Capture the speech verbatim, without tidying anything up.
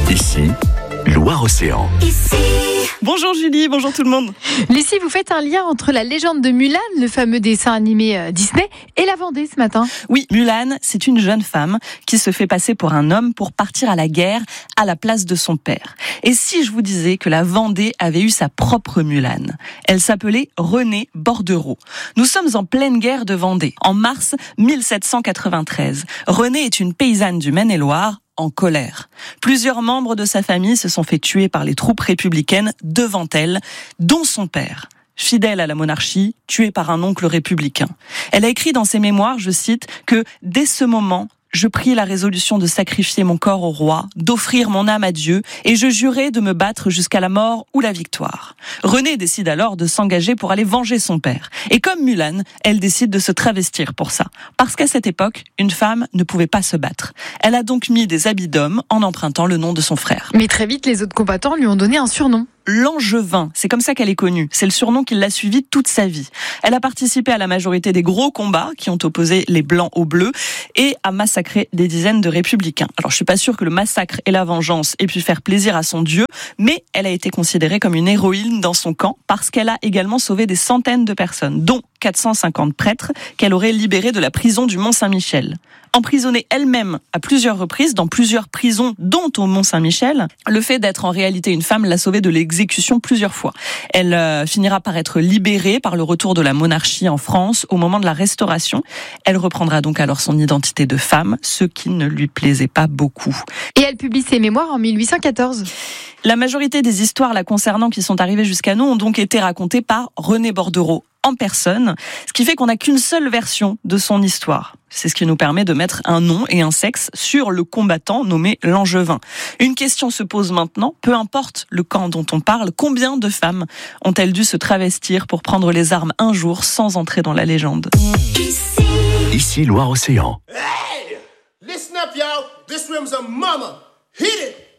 Ici, Loire-Océan. Ici. Bonjour Julie, bonjour tout le monde. Lucie, vous faites un lien entre la légende de Mulan, le fameux dessin animé euh, Disney, et la Vendée ce matin. Oui, Mulan, c'est une jeune femme qui se fait passer pour un homme pour partir à la guerre à la place de son père. Et si je vous disais que la Vendée avait eu sa propre Mulan? Elle s'appelait Renée Bordereau. Nous sommes en pleine guerre de Vendée, en mars mille sept cent quatre-vingt-treize. Renée est une paysanne du Maine-et-Loire, en colère. Plusieurs membres de sa famille se sont fait tuer par les troupes républicaines devant elle, dont son père. Fidèle à la monarchie, tué par un oncle républicain. Elle a écrit dans ses mémoires, je cite, que « Dès ce moment, je pris la résolution de sacrifier mon corps au roi, d'offrir mon âme à Dieu, et je jurai de me battre jusqu'à la mort ou la victoire. » Renée décide alors de s'engager pour aller venger son père. Et comme Mulan, elle décide de se travestir pour ça. Parce qu'à cette époque, une femme ne pouvait pas se battre. Elle a donc mis des habits d'homme en empruntant le nom de son frère. Mais très vite, les autres combattants lui ont donné un surnom. L'Angevin, c'est comme ça qu'elle est connue. C'est le surnom qui l'a suivie toute sa vie. Elle a participé à la majorité des gros combats qui ont opposé les Blancs aux Bleus et a massacré des dizaines de républicains. Alors je suis pas sûre que le massacre et la vengeance aient pu faire plaisir à son Dieu, mais elle a été considérée comme une héroïne dans son camp parce qu'elle a également sauvé des centaines de personnes, dont quatre cent cinquante prêtres qu'elle aurait libérés de la prison du Mont-Saint-Michel. Emprisonnée elle-même à plusieurs reprises dans plusieurs prisons, dont au Mont-Saint-Michel, le fait d'être en réalité une femme l'a sauvée de l'exécution plusieurs fois. Elle euh, finira par être libérée par le retour de la monarchie en France au moment de la Restauration. Elle reprendra donc alors son identité de femme, ce qui ne lui plaisait pas beaucoup. Et elle publie ses mémoires en mille huit cent quatorze. La majorité des histoires la concernant qui sont arrivées jusqu'à nous ont donc été racontées par Renée Bordereau en personne, ce qui fait qu'on n'a qu'une seule version de son histoire. C'est ce qui nous permet de mettre un nom et un sexe sur le combattant nommé l'Angevin. Une question se pose maintenant, peu importe le camp dont on parle, combien de femmes ont-elles dû se travestir pour prendre les armes un jour sans entrer dans la légende? Ici. Ici, Loire-Océan. Hey! Listen up, y'all. This room's a mama. Hit it!